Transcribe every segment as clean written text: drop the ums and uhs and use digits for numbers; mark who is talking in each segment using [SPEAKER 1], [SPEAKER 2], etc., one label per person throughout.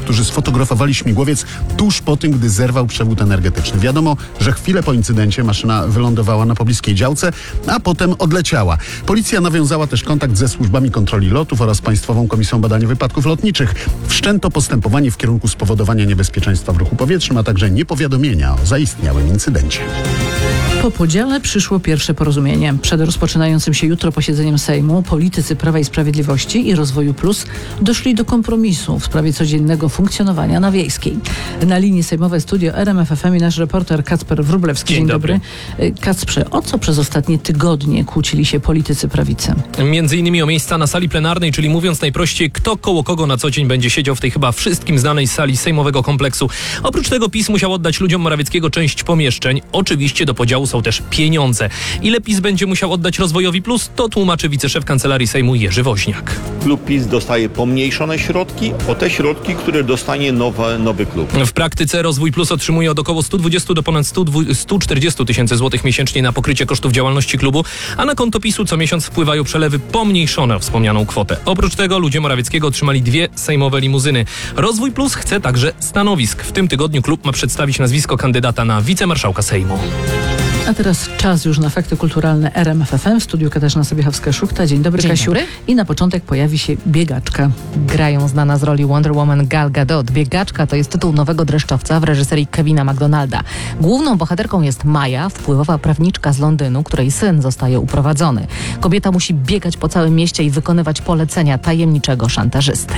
[SPEAKER 1] którzy sfotografowali śmigłowiec tuż po tym, gdy zerwał przewód energetyczny. Wiadomo, że chwilę po incydencie maszyna wylądowała na pobliskiej działce, a potem odleciała. Policja nawiązała też kontakt ze służbami kontroli lotów oraz Państwową Komisją Badania Wypadków Lotniczych. Wszczęto postępowanie w kierunku spowodowania niebezpieczeństwa w ruchu powietrznym, a także niepowiadomienia o zaistniałym incydencie.
[SPEAKER 2] Po podziale przyszło pierwsze porozumienie. Przed rozpoczynającym się jutro posiedzeniem Sejmu politycy Prawa i Sprawiedliwości i Rozwoju Plus doszli do kompromisu w sprawie codziennego funkcjonowania na Wiejskiej. Na linii sejmowe studio RMF FM i nasz reporter Kacper Wróblewski.
[SPEAKER 3] Dzień dobry.
[SPEAKER 2] Kacprze, o co przez ostatnie tygodnie kłócili się politycy prawicy?
[SPEAKER 3] Między innymi o miejsca na sali plenarnej, czyli mówiąc najprościej, kto koło kogo na co dzień będzie siedział w tej chyba wszystkim znanej sali sejmowego kompleksu. Oprócz tego PiS musiał oddać ludziom Morawieckiego część pomieszczeń. Oczywiście do podziału są też pieniądze. Ile PiS będzie musiał oddać Rozwojowi Plus, to tłumaczy wiceszef Kancelarii Sejmu Jerzy Woźniak.
[SPEAKER 4] Klub PiS dostaje pomniejszone środki o te środki, które dostanie nowy klub.
[SPEAKER 3] W praktyce Rozwój Plus otrzymuje od około 120 do ponad 140 tysięcy złotych miesięcznie na pokrycie kosztów działalności klubu, a na konto PiS-u co miesiąc wpływają przelewy pomniejszone o wspomnianą kwotę. Oprócz tego ludzie Morawieckiego otrzymali 2 sejmowe limuzyny. Rozwój Plus chce także stanowisk. W tym tygodniu klub ma przedstawić nazwisko kandydata na wicemarszałka Sejmu.
[SPEAKER 2] A teraz czas już na fakty kulturalne RMF FM. W studiu Katarzyna Sobiechowska-Szuchta. Dzień dobry,
[SPEAKER 5] Dzień
[SPEAKER 2] Kasiu.
[SPEAKER 5] dobry.
[SPEAKER 2] I na początek pojawi się biegaczka.
[SPEAKER 5] Grają znana z roli Wonder Woman Gal Gadot. Biegaczka to jest tytuł nowego dreszczowca w reżyserii Kevina McDonalda. Główną bohaterką jest Maja, wpływowa prawniczka z Londynu, której syn zostaje uprowadzony. Kobieta musi biegać po całym mieście i wykonywać polecenia tajemniczego szantażysty.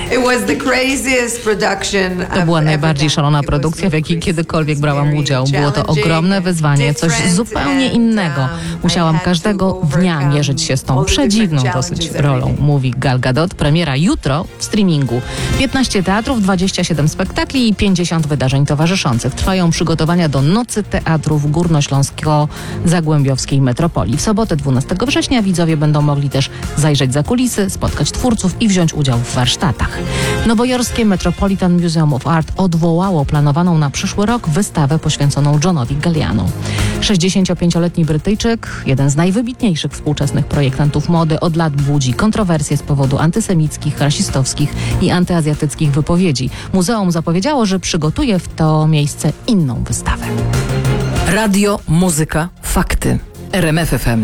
[SPEAKER 5] To była najbardziej szalona produkcja, w jakiej kiedykolwiek brałam udział. Było to ogromne wyzwanie, coś zupełnie innego. Musiałam każdego dnia mierzyć się z tą przedziwną dosyć rolą, mówi Gal Gadot. Premiera jutro w streamingu. 15 teatrów, 27 spektakli i 50 wydarzeń towarzyszących. Trwają przygotowania do Nocy Teatrów Górnośląsko-Zagłębiowskiej Metropolii. W sobotę 12 września widzowie będą mogli też zajrzeć za kulisy, spotkać twórców i wziąć udział w warsztatach. Nowojorskie Metropolitan Museum of Art odwołało planowaną na przyszły rok wystawę poświęconą Johnowi Galliano. 65-letni Brytyjczyk, jeden z najwybitniejszych współczesnych projektantów mody, od lat budzi kontrowersje z powodu antysemickich, rasistowskich i antyazjatyckich wypowiedzi. Muzeum zapowiedziało, że przygotuje w to miejsce inną wystawę.
[SPEAKER 6] Radio, muzyka, fakty. RMF FM.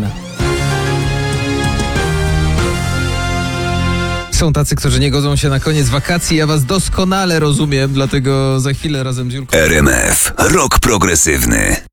[SPEAKER 7] Są tacy, którzy nie godzą się na koniec wakacji. Ja was doskonale rozumiem, dlatego za chwilę razem z Julką...
[SPEAKER 8] RMF. Rok progresywny.